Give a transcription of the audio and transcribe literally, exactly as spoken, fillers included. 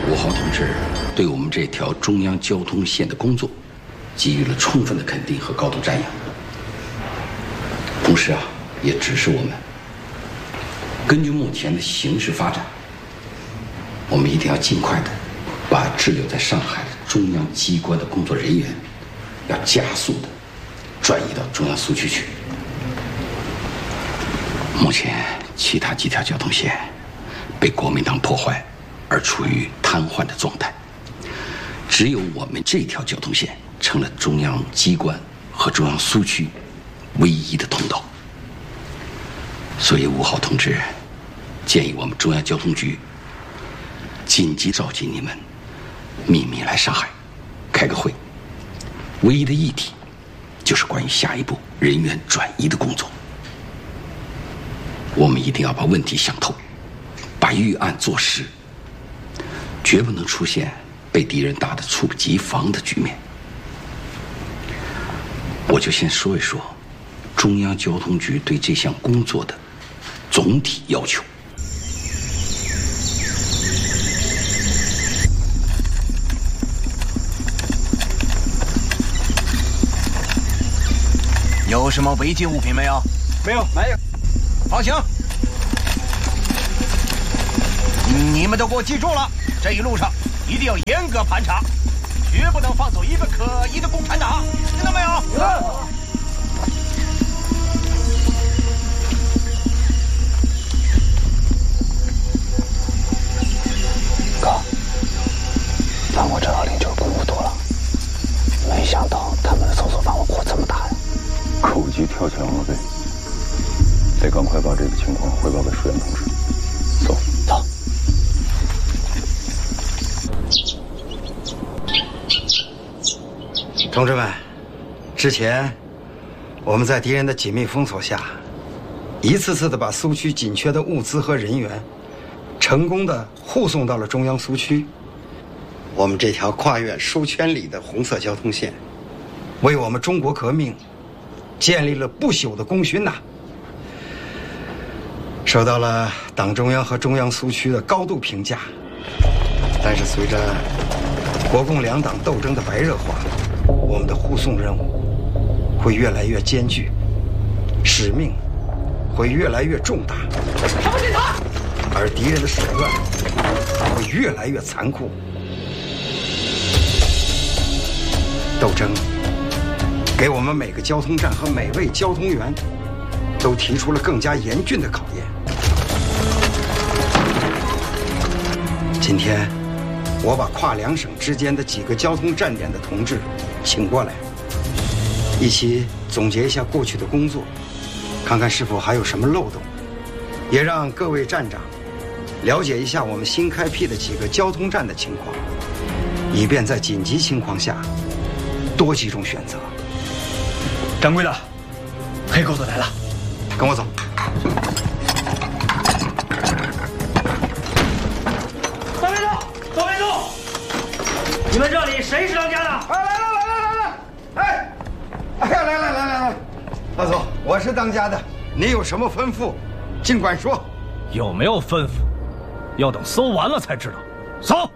吴豪同志对我们这条中央交通线的工作给予了充分的肯定和高度赞扬，同时啊，也指示我们，根据目前的形势发展，我们一定要尽快的把滞留在上海的中央机关的工作人员，要加速的转移到中央苏区去。目前其他几条交通线被国民党破坏而处于瘫痪的状态，只有我们这条交通线成了中央机关和中央苏区唯一的通道。所以吴豪同志建议我们中央交通局紧急召集你们秘密来上海开个会，唯一的议题就是关于下一步人员转移的工作。我们一定要把问题想透，把预案做实，绝不能出现被敌人打得猝不及防的局面。我就先说一说中央交通局对这项工作的总体要求。 有什么违禁物品没有？ 没有，没有。 放行。你们都给我记住了，这一路上一定要严格盘查，绝不能放走一个可疑的共产党，听到没有？有。 哥，翻过这条令就是公务多了，没想到他们的搜索范围扩这么大呀！ 口急跳墙了呗，得赶快把这个情况汇报给舒岩同志。走， 走。 同志们，之前我们在敌人的紧密封锁下，一次次的把苏区紧缺的物资和人员成功的护送到了中央苏区。我们这条跨越数千里的红色交通线，为我们中国革命建立了不朽的功勋呐！受到了党中央和中央苏区的高度评价。但是随着国共两党斗争的白热化，我们的护送任务会越来越艰巨，使命会越来越重大，而敌人的手段会越来越残酷。斗争给我们每个交通站和每位交通员都提出了更加严峻的考验。今天我把跨两省之间的几个交通站点的同志请过来，一起总结一下过去的工作，看看是否还有什么漏洞，也让各位站长了解一下我们新开辟的几个交通站的情况，以便在紧急情况下多几种选择。 掌柜的，黑狗子来了， 跟我走。 左边路，左边路，你们这里谁是当家的？ 哎，来来来来来来，哎，哎呀，来来来来来，老总，我是当家的，你有什么吩咐，尽管说。 有没有吩咐，要等搜完了才知道。搜。